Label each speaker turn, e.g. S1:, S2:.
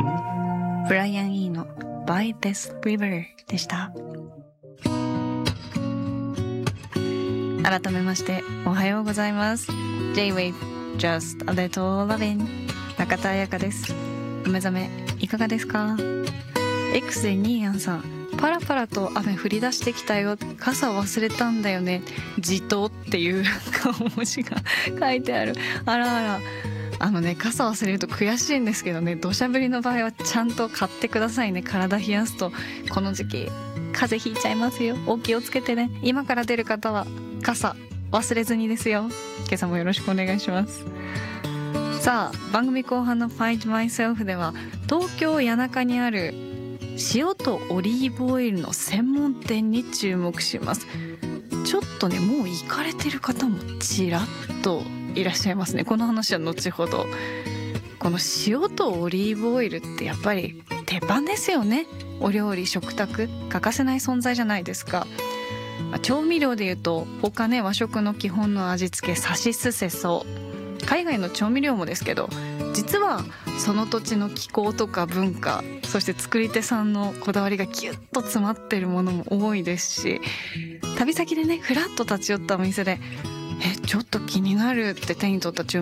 S1: ブライアン・イーの By This River でした。改めましておはようございます。 J-Wave Just a Little Lovin' 中田彩香です。お目覚めいかがですか？ X でニーヤンさん、パラパラと雨降り出してきたよ、傘忘れたんだよね、じとっていう顔文字が書いてある。あらあら、傘忘れると悔しいんですけどね、土砂降りの場合はちゃんと買ってくださいね。体冷やすとこの時期風邪ひいちゃいますよ。お気をつけてね。今から出る方は傘忘れずにですよ。今朝もよろしくお願いします。さあ、番組後半の Find Myself では東京谷中にある塩とオリーブオイルの専門店に注目します。ちょっとね、もう行かれてる方もちらっといらっしゃいますね。この話は後ほど。この塩とオリーブオイルってやっぱり鉄板ですよね。お料理食卓欠かせない存在じゃないですか。調味料でいうと他ね、和食の基本の味付け、さしすせそ、海外の調味料もですけど、実はその土地の気候とか文化、そして作り手さんのこだわりがギュッと詰まってるものも多いですし、旅先でね、ふらっと立ち寄ったお店でちょっと気になるって手に取った注